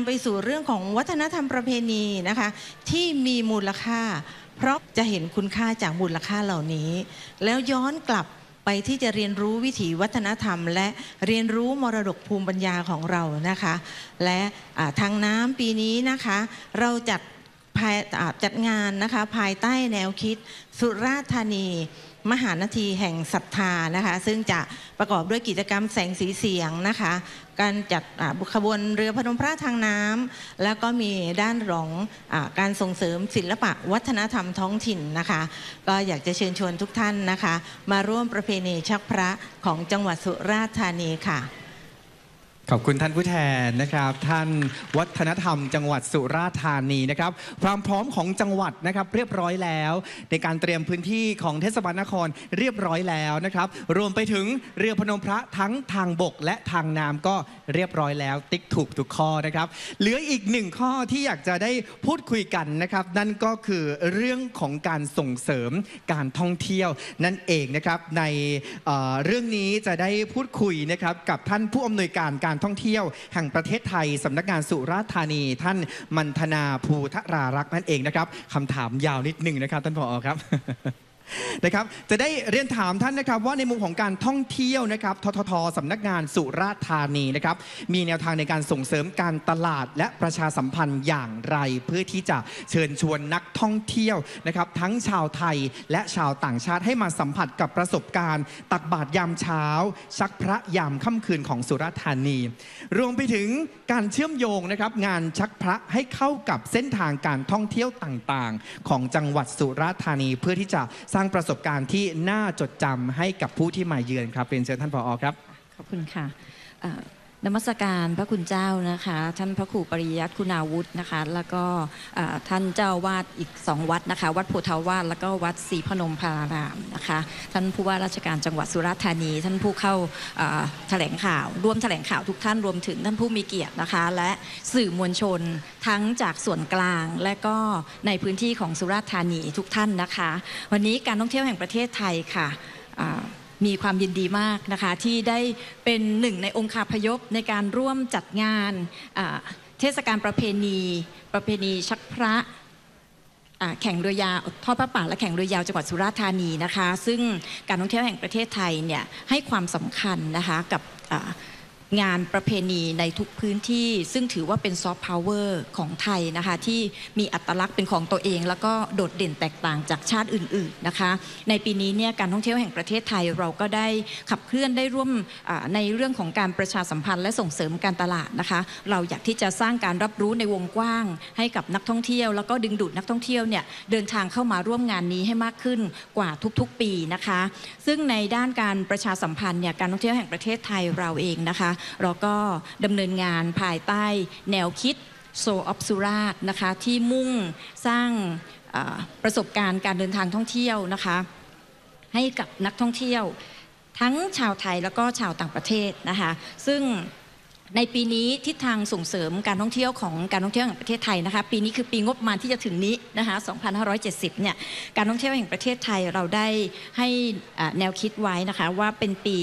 ไปสู่เรื่องของวัฒนธรรมประเพณีนะคะที่มีมูลค่าเพราะจะเห็นคุณค่าจากมูลค่าเหล่านี้แล้วย้อนกลับไปที่จะเรียนรู้วิถีวัฒนธรรมและเรียนรู้มรดกภูมิปัญญาของเรานะคะและทางน้ำปีนี้นะคะเราจัดงานนะคะภายใต้แนวคิดสุราษฎร์ธานีมหานาทีแห่งศรัทธานะคะซึ่งจะประกอบด้วยกิจกรรมแสงสีเสียงนะคะการจัดขบวนเรือพนมพระทางน้ำแล้วก็มีด้านของการส่งเสริมศิลปะวัฒนธรรมท้องถิ่นนะคะก็อยากจะเชิญชวนทุกท่านนะคะมาร่วมประเพณีชักพระของจังหวัดสุราษฎร์ธานีค่ะขอบคุณท่านผู้แทนนะครับท่านวัฒนธรรมจังหวัดสุราษฎร์ธานีนะครับความพร้อมของจังหวัดนะครับเรียบร้อยแล้วในการเตรียมพื้นที่ของเทศบาลนครเรียบร้อยแล้วนะครับรวมไปถึงเรือพนมพระทั้งทางบกและทางน้ำก็เรียบร้อยแล้วติ๊กถูกทุกข้อนะครับเหลืออีกหนึ่งข้อที่อยากจะได้พูดคุยกันนะครับนั่นก็คือเรื่องของการส่งเสริมการท่องเที่ยวนั่นเองนะครับในเรื่องนี้จะได้พูดคุยนะครับกับท่านผู้อำนวยการท่องเที่ยวแห่งประเทศไทยสำนักงานสุราษฎร์ธานีท่านมัณฑนาภูทรารักษ์นั่นเองนะครับคำถามยาวนิดนึงนะครับท่านผอ.ครับ นะครับจะได้เรียนถามท่านนะครับว่าในมุมของการท่องเที่ยวนะครับททท.สำนักงานสุราษฎร์ธานีนะครับมีแนวทางในการส่งเสริมการตลาดและประชาสัมพันธ์อย่างไรเพื่อที่จะเชิญชวนนักท่องเที่ยวนะครับทั้งชาวไทยและชาวต่างชาติให้มาสัมผัสกับประสบการณ์ตักบาตรยามเช้าชักพระยามค่ำคืนของสุราษฎร์ธานีรวมไปถึงการเชื่อมโยงนะครับงานชักพระให้เข้ากับเส้นทางการท่องเที่ยวต่างๆของจังหวัดสุราษฎร์ธานีเพื่อที่จะสร้างประสบการณ์ที่น่าจดจำให้กับผู้ที่มาเยือนครับเรียนเชิญท่านผอ.ครับขอบคุณค่ะนมัสการพระคุณเจ้านะคะท่านพระครูปริยัติคุณาวุฒินะคะแล้วก็ท่านเจ้าวาดอีก2วัดนะคะวัดโพธาวาสแล้วก็วัดศรีพนมพารามนะคะท่านผู้ว่าราชการจังหวัดสุราษฎร์ธานีท่านผู้เข้าแถลงข่าวร่วมแถลงข่าวทุกท่านรวมถึงท่านผู้มีเกียรตินะคะและสื่อมวลชนทั้งจากส่วนกลางและก็ในพื้นที่ของสุราษฎร์ธานีทุกท่านนะคะวันนี้การท่องเที่ยวแห่งประเทศไทยค่ะมีความยินดีมากนะคะที่ได้เป็นหนึ่งในองค์คาพยพในการร่วมจัดงานเทศกาลประเพณีชักพระแข่งเรือยาวทอดพระป่าและแข่งเรือยาวจังหวัดสุราษฎร์ธานีนะคะซึ่งการท่องเที่ยวแห่งประเทศไทยเนี่ยให้ความสำคัญนะคะกับงานประเพณีในทุกพื้นที่ซึ่งถือว่าเป็นซอฟต์พาวเวอร์ของไทยนะคะที่มีอัตลักษณ์เป็นของตัวเองแล้วก็โดดเด่นแตกต่างจากชาติอื่นๆนะคะในปีนี้เนี่ยการท่องเที่ยวแห่งประเทศไทยเราก็ได้ขับเคลื่อนได้ร่วมในเรื่องของการประชาสัมพันธ์และส่งเสริมการตลาดนะคะเราอยากที่จะสร้างการรับรู้ในวงกว้างให้กับนักท่องเที่ยวแล้วก็ดึงดูดนักท่องเที่ยวเนี่ยเดินทางเข้ามาร่วมงานนี้ให้มากขึ้นกว่าทุกๆปีนะคะซึ่งในด้านการประชาสัมพันธ์เนี่ยการท่องเที่ยวแห่งประเทศไทยเราเองนะคะเราก็ดำเนินงานภายใต้แนวคิด Soul of Surat นะคะที่มุ่งสร้างประสบการณ์การเดินทางท่องเที่ยวนะคะให้กับนักท่องเที่ยวทั้งชาวไทยแล้วก็ชาวต่างประเทศนะคะซึ่งในปีนี้ทิศทางส่งเสริมการท่องเที่ยวของการท่องเที่ยวแห่งประเทศไทยนะคะปีนี้คือปีงบประมาณที่จะถึงนี้นะคะ2570เนี่ยการท่องเที่ยวแห่งประเทศไทยเราได้ให้แนวคิดไว้นะคะว่าเป็นปี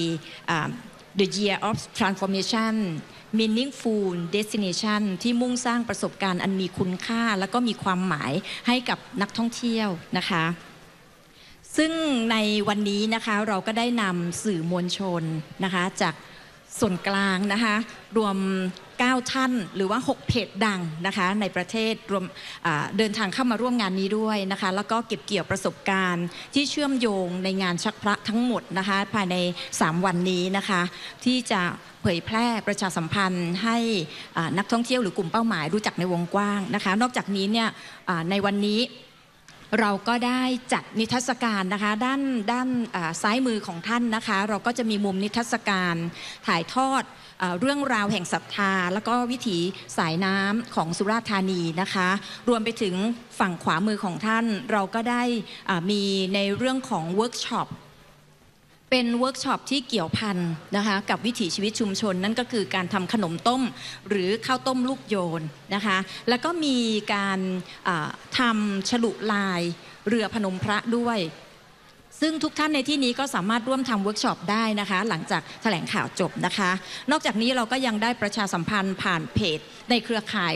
The Year of Transformation Meaningful Destination ที่มุ่งสร้างประสบการณ์อันมีคุณค่าแล้วก็มีความหมายให้กับนักท่องเที่ยวนะคะซึ่งในวันนี้นะคะเราก็ได้นำสื่อมวลชนนะคะจากส่วนกลางนะคะรวม9ท่านหรือว่า6เพจดังนะคะในประเทศรวมเดินทางเข้ามาร่วมงานนี้ด้วยนะคะแล้วก็เก็บเกี่ยวประสบการณ์ที่เชื่อมโยงในงานชักพระทั้งหมดนะคะภายใน3วันนี้นะคะที่จะเผยแพร่ประชาสัมพันธ์ให้นักท่องเที่ยวหรือกลุ่มเป้าหมายรู้จักในวงกว้างนะคะนอกจากนี้เนี่ยในวันนี้เราก็ได้จัดนิทรรศการนะคะด้านซ้ายมือของท่านนะคะเราก็จะมีมุมนิทรรศการถ่ายทอดเรื่องราวแห่งศรัทธาแล้วก็วิถีสายน้ำของสุราษฎร์ธานีนะคะรวมไปถึงฝั่งขวามือของท่านเราก็ได้มีในเรื่องของเวิร์กช็อปเป็นเวิร์กช็อปที่เกี่ยวพันนะคะกับวิถีชีวิตชุมชนนั่นก็คือการทำขนมต้มหรือข้าวต้มลูกโยนนะคะแล้วก็มีการทำฉลุลายเรือพนมพระด้วยซึ่งทุกท่านในที่นี้ก็สามารถร่วมทำเวิร์กช็อปได้นะคะหลังจากแถลงข่าวจบนะคะนอกจากนี้เราก็ยังได้ประชาสัมพันธ์ผ่านเพจในเครือข่าย